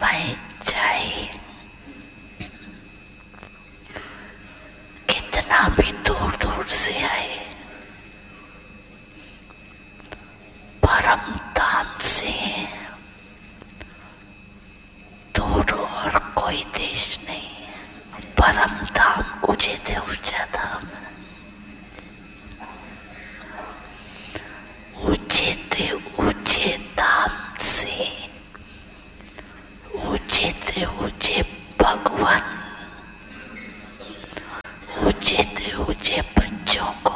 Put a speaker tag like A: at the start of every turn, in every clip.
A: समय चाहे कितना भी दूर दूर से आए, परम धाम से दूर और कोई देश नहीं। परम धाम ऊंचे से ऊंचा धाम, ऊंचे से ऊंचे धाम से ऊंचे से ऊंचे भगवान, ऊंचे से ऊंचे बच्चों को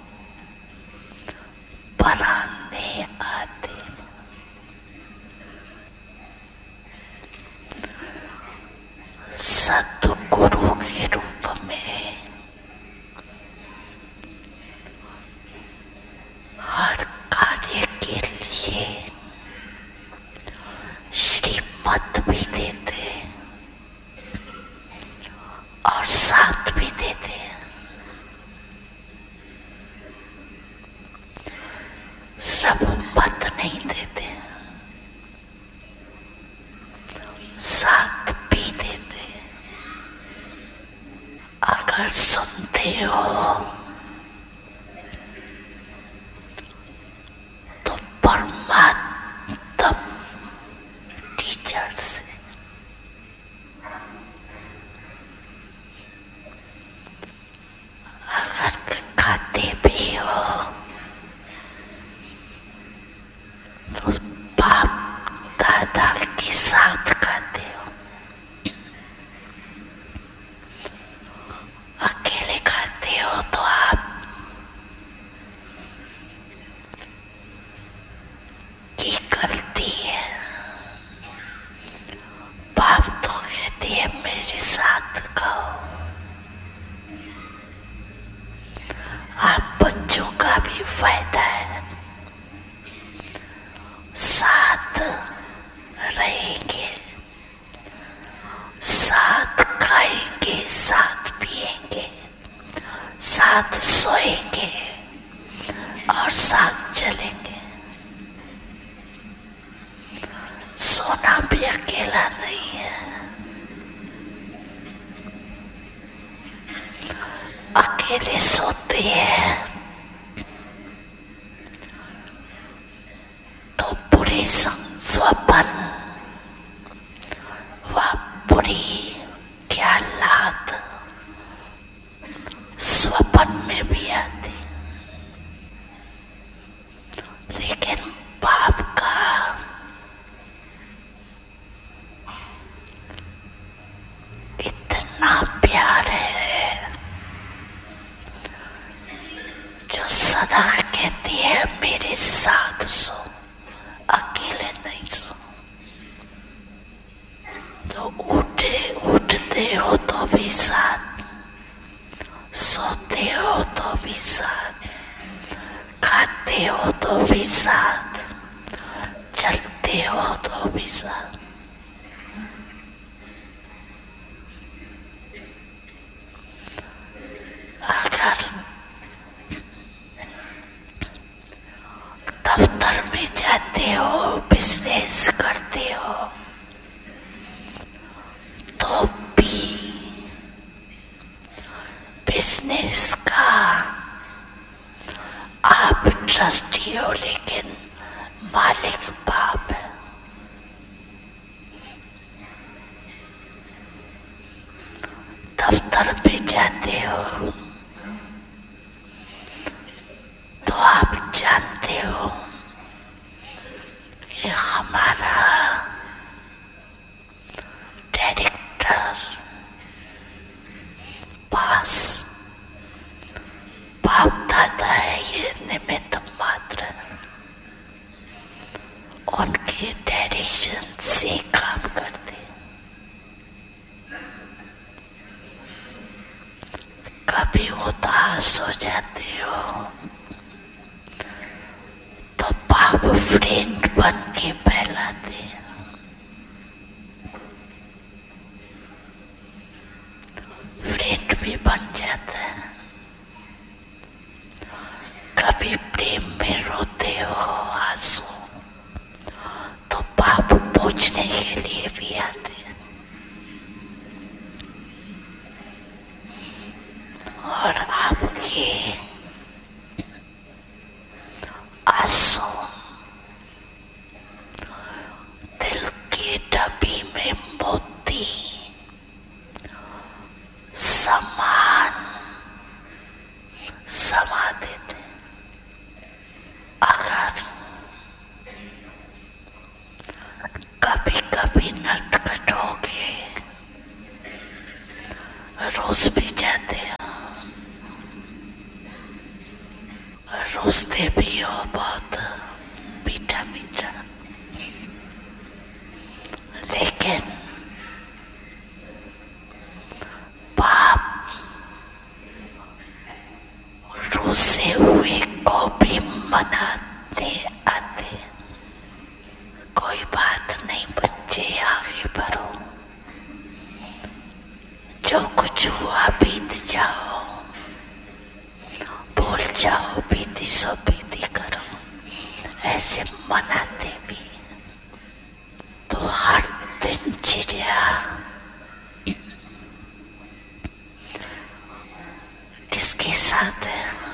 A: पढ़ाने आते। सतगुरु के रूप में हर कार्य के लिए श्रीमत भी देते और साथ भी देते। सब मत नहीं देते, साथ भी देते। अगर सुनते हो तो परमात्म टीचर से, अगर खाते भी हो तो बाप दादा के साथ खाते हो। अकेले खाते हो तो आप की गलती है। बाप तो कहती है मेरे साथ खाओ। आप बच्चों का भी फायदा है, साथ रहेंगे, साथ खाएंगे, साथ पिएंगे, साथ सोएंगे और साथ चलेंगे। सोना भी अकेला नहीं है। अकेले सोते हैं तो बुरे स्वप्न व बुरी ख्यालात स्वप्न में भी आती। लेकिन बाप का इतना प्यार है जो सदा कहती है मेरे साथ सो, अकेले नहीं सो। तो उठते हो तो भी साथ, सोते हो तो भी साथ, खाते हो तो भी साथ, चलते हो तो भी साथ। अगर दफ्तर में जाते हो, बिजनेस करते हो तो भी बिजनेस का आप ट्रस्टी हो, लेकिन मालिक बाप है। दफ्तर में जाते हो तो आप जानते हो कि हमारा डायरेक्टर पास बाप दादा है, ये निमित्त मात्र है। उनके डायरेक्शन से काम करते। कभी उदास हो जाते हो तो बाप फ्रेंड बन के बहलाते हैं। फ्रेंड भी बन जाता है। कभी प्रेम में रोते हो आंसू तो बाप पूछने के लिए भी आता कभी कभी नटखट हो के रोज भी जाते हो, रोजते भी हो बहुत मीठा मीठा, लेकिन पाप रूसे हुए को भी मनाते आते। कोई बात नहीं बच्चे, आगे बढ़ो, जो कुछ हुआ बीत जाओ, भूल जाओ, बीती सो बीती करो, ऐसे मनाते भी तो हर दिनचर्या किसके साथ है?